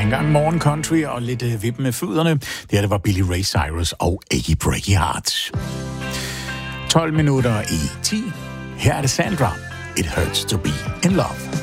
engang morgen country og lidt vippen med fødderne. Det her, det var Billy Ray Cyrus og Achy Breaky Heart. 12 minutter i 10. Her er det Sandra. It hurts to be in love.